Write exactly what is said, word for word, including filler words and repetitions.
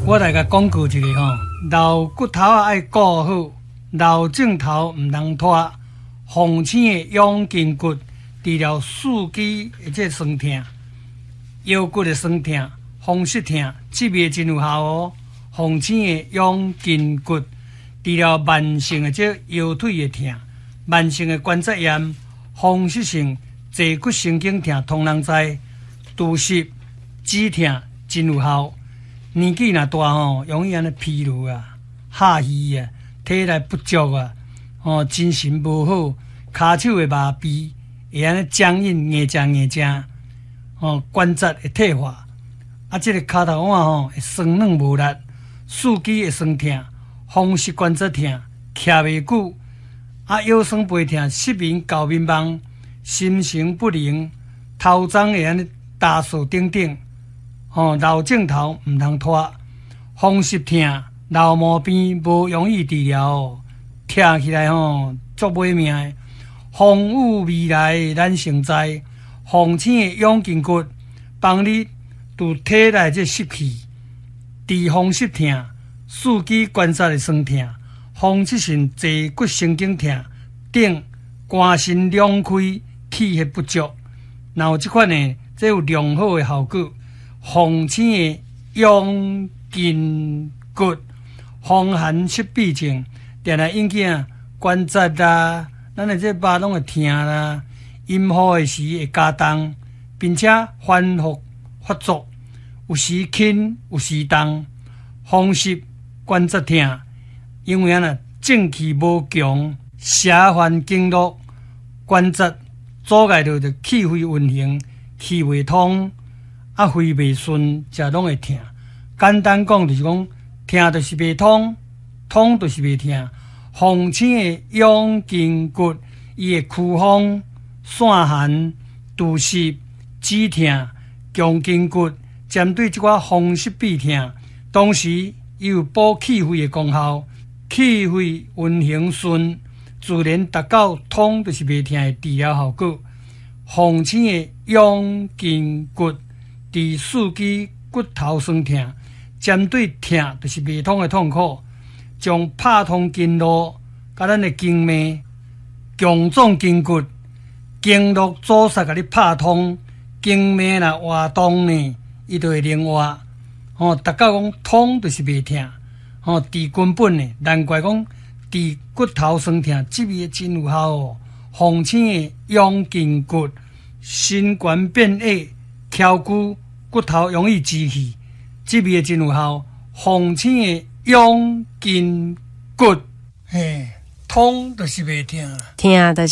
我来甲讲句一个吼，老骨头啊爱顾好，老镜头毋通拖。红青的养筋骨，治疗四肢的这酸痛、腰骨的酸痛、风湿痛，这味真有效哦。红青的养筋骨，治疗慢性的这腰腿的痛、慢性的关节炎、风湿性坐骨神经痛，通人知。拄湿、止痛真有效。年纪若大吼，容易安尼疲劳啊、下虚啊、体力不足啊。哦，精神无好，骹手会麻痹，会安尼僵硬、硬正硬正，哦，关节会退化，啊，这个骹头腕吼会酸软无力，四肢会酸痛，风湿关节痛，徛袂久，啊，腰酸背痛，失眠、搞迷茫，心神不宁，头鬃会安尼打扫等等，哦，老镜头毋通拖，风湿痛、老毛病无容易治疗哦。听起来吼足买命的，风雨未来咱成知，红青的养筋骨，帮你除体内这湿气，治风湿痛、四肢关节的酸痛、风湿性坐骨神经痛等，肝肾两开，气血不足，然后这款呢，这有良好的效果。红青的养筋骨，风寒湿痹症。定来引起啊关节啦，咱的这肉拢会痛啦，阴雨的时会加重，并且反复发作，有时轻，有时重，风湿关节痛，因为啊呢正气无强，下犯经络，关节阻碍着着气血运行，气未通，啊肺未顺，才拢会痛。简单讲就是讲，痛就是未通，通就是未痛。红青的养筋骨，伊会驱风、散寒、除湿、止痛、强筋骨，针对这款风湿痹痛，同时伊有补气血的功效，气血运行顺，自然达到通就是袂痛的治疗效果。红青的养筋骨，治四肢骨头酸痛，针对痛就是袂通的痛苦。将拍通经络，甲咱的经脉强壮筋骨，经络阻塞，甲你拍通，经脉若活动呢，伊就会灵活。哦，达到讲通就是袂痛，哦，治根本呢，难怪讲治骨头酸痛，这味真有效哦。红青的养筋骨，心肝变矮、翘骨，骨头容易积气，这味真有效。红青的养筋骨，嘿，通就是袂痛， 痛就是。